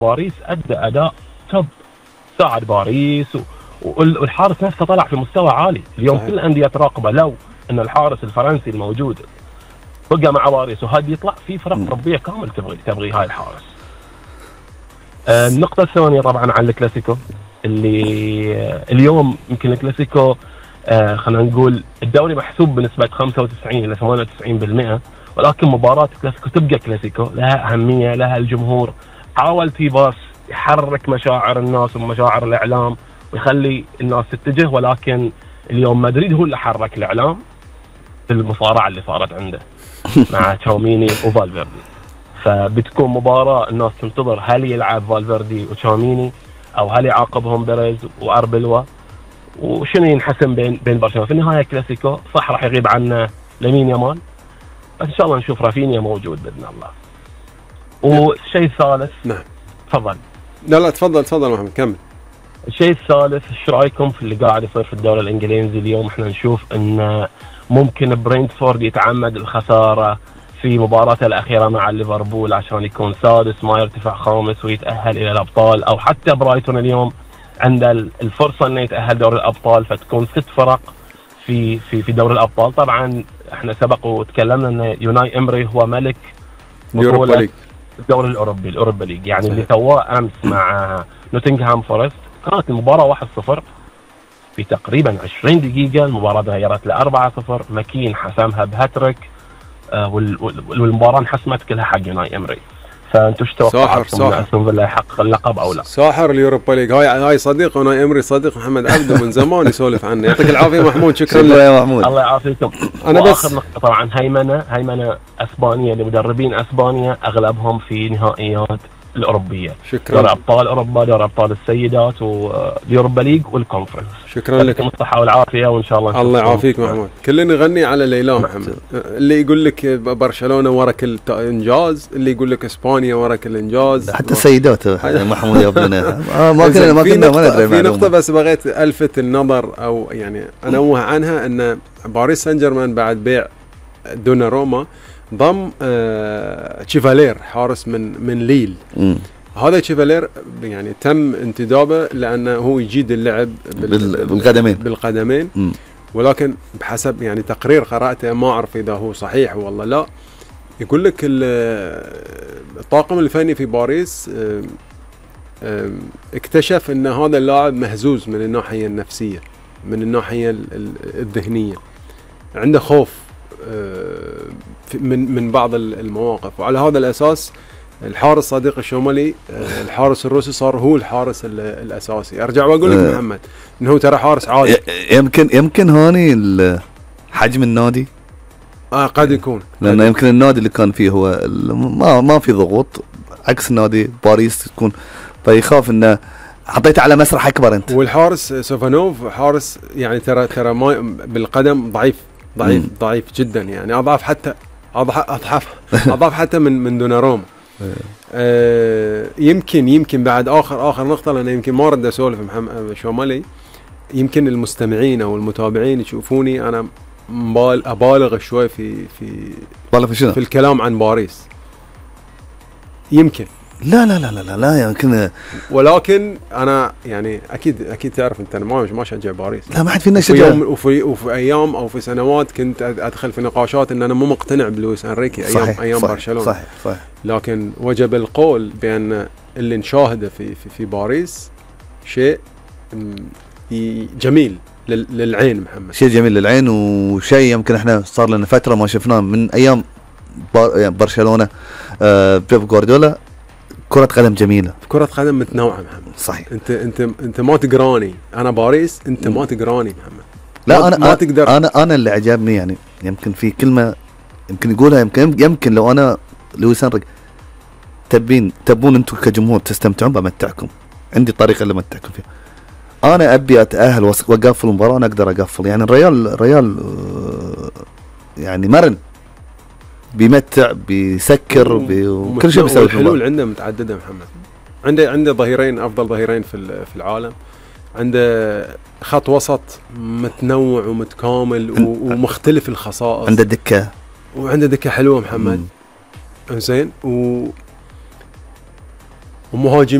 باريس ادى اداء توب، ساعد باريس والحارس نفسه طلع في مستوى عالي. اليوم كل الانديه تراقبه، لو ان الحارس الفرنسي الموجود بقى مع باريس وهذا يطلع في فرق اوروبيه كامل تبغي هاي الحارس. النقطه الثانيه طبعا عن الكلاسيكو، اللي اليوم يمكن الكلاسيكو خلينا نقول الدوري محسوب بنسبه 95 الى 98%، ولكن مباراه الكلاسيكو تبقى كلاسيكو، لها اهميه، لها الجمهور. حاول تيباس يحرك مشاعر الناس ومشاعر الاعلام ويخلي الناس تتجه، ولكن اليوم مدريد هو اللي حرك الاعلام في المصارعه اللي صارت عنده مع تشاوميني وفالفيردي. فبتكون مباراه الناس تنتظر هل يلعب فالفيردي وتشاوميني او هل يعاقبهم بيريز واربلوا، وشنو ينحسم بين برشلونه. في النهايه كلاسيكو صح راح يغيب عنا لامين يامال، بس ان شاء الله نشوف رافينيا موجود باذن الله. والشيء الثالث، نعم تفضل. لا تفضل محمد كمل. الشيء الثالث، ايش رايكم في اللي قاعد يصير في الدوري الانجليزي اليوم؟ احنا نشوف ان ممكن برينتفورد يتعمد الخساره في مباراته الاخيره مع ليفربول عشان يكون سادس ما يرتفع خامس ويتاهل الى الابطال، او حتى برايتون اليوم عنده الفرصه انه يتاهل دوري الابطال، فتكون 6 فرق في دوري الابطال. طبعا احنا سبق وتكلمنا ان يوناي امري هو ملك بطوله الدوري الاوروبي ليج، يعني اللي سواه امس مع نوتنغهام فورست كانت المباراه 1-0 في تقريبا 20 دقيقه، المباراه تغيرت ل 4-0، ماكين حسمها بهاتريك، والمباراه انحسمت كلها حق يوناي امري. فانتم ايش توقعاتكم ان استون فيلا يحقق اللقب او لا؟ ساحر اليوروبا ليج. هاي صديق يوناي امري، صديق محمد عبده من زمان يسولف عنه. يعطيك العافيه محمود. شكرا لك يا محمود. الله يعافيكم. انا بس اخر نقطه طبعا هيمنه اسبانيا لمدربين اسبانيا اغلبهم في نهائيات الاوروبيه. شكرا. دوري ابطال اوروبا، دوري ابطال السيدات، واليوروبا ليج والكونفرنس. شكرا لك. الصحه والعافيه وان شاء الله. الله يعافيك محمود. كلنا نغني على ليلى محمد. اللي يقول لك برشلونه ورا كل انجاز، اللي يقول لك اسبانيا ورا كل انجاز، حتى السيدات محمود يا ابننا. ما كنا ما ندري. في نقطه بس بغيت الفت النظر او يعني انوه عنها، ان باريس سان جيرمان بعد بيع دوناروما ضم تشيفالير حارس من ليل. هذا تشيفالير يعني تم انتدابه لانه هو يجيد اللعب بالقدمين. ولكن بحسب يعني تقرير قرأته، ما اعرف اذا هو صحيح والله لا، يقول لك الطاقم الفني في باريس اكتشف ان هذا اللاعب مهزوز من الناحيه النفسيه، من الناحيه الذهنيه، عنده خوف من بعض المواقف، وعلى هذا الاساس الحارس صديق الشوملي الحارس الروسي صار هو الحارس الاساسي. ارجع واقول لك محمد انه ترى حارس عادي. يمكن هوني حجم النادي قد يكون، لانه يمكن النادي اللي كان فيه هو ما في ضغوط، عكس نادي باريس تكون فيخاف انه حطيته على مسرح اكبر انت. والحارس سوفانوف حارس يعني ترى ما بالقدم ضعيف جدا، يعني اضعف حتى من دوناروما. يمكن بعد اخر نقطه، لان يمكن ما رد اسولف محمد شومالي، يمكن المستمعين او المتابعين يشوفوني انا ابالغ شوي في الكلام عن باريس. يمكن لا يمكن، ولكن انا يعني اكيد تعرف انت انا ما اشجع باريس. لا ما حد فينا يشجع. وفي ايام او في سنوات كنت ادخل في نقاشات ان انا مو مقتنع بلويس انريكي ايام برشلونه. صحيح. لكن وجب القول بان اللي نشاهده في باريس شيء جميل للعين محمد، شيء جميل للعين، وشيء يمكن احنا صار لنا فتره ما شفناه من ايام برشلونه بيب جوارديولا. كرة قدم جميلة، كرة قدم متنوعة محمد. صحيح. انت ما تقراني، انا باريس انت ما تقراني محمد. لا انا ما تقدر. انا اللي عجبني يعني يمكن في كلمة يمكن يقولها، يمكن لو انا لويس انريكي تبون انتم كجمهور تستمتعون بمتعكم، عندي طريقة اللي امتعكم فيها. انا ابي اتأهل واقفل المباراة، انا اقدر اقفل. يعني الريال يعني مرن، بيمتع، بيسكر، وكل شيء بيسوي. الحلول عنده متعدده محمد. عنده ظهيرين، افضل ظهيرين في العالم. عنده خط وسط متنوع ومتكامل ومختلف الخصائص. عنده دكه، وعنده دكه حلوه محمد. زين. ومهاجمين